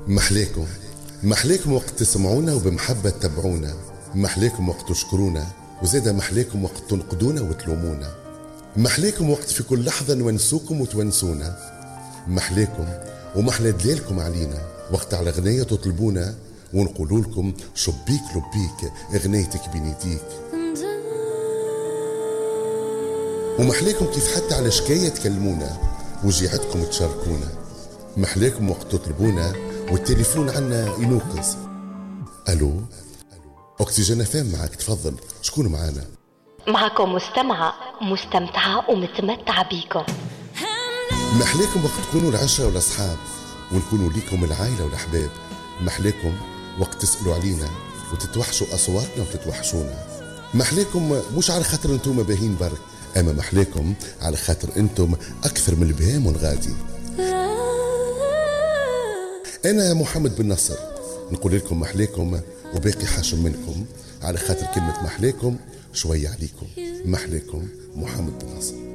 محليكم، محليكم وقت تسمعونا وبمحبة تتبعونا، محليكم وقت تشكرونا، وزيدا محليكم وقت تنقدونا وتلومونا، محليكم وقت في كل لحظة نونسوكم وتونسونا، محليكم ومحلى دليلكم علينا وقت على غنية تطلبونا ونقولوا لكم شبيك لبيك غنيتك بنيتيك، ومحليكم كيف حتى على شكاية تكلمونا وجيعتكم تشاركونا، محليكم وقت تطلبونا والتليفون عنا ينوقز. ألو أكسجين فام معك، تفضل، شكون معانا؟ معكم مستمعة مستمتعة ومتمتعة بيكم. محليكم وقت تكونوا العشرة والأصحاب ونكونوا ليكم العائلة والأحباب، محليكم وقت تسألوا علينا وتتوحشوا أصواتنا وتتوحشونا، محليكم مش على خاطر انتم باهين برك، أما محليكم على خاطر انتم أكثر من البهام والغادي. أنا محمد بن نصر نقول لكم محليكم وباقي حاشم منكم على خاطر كلمة محليكم شوية عليكم. محليكم محمد بن نصر.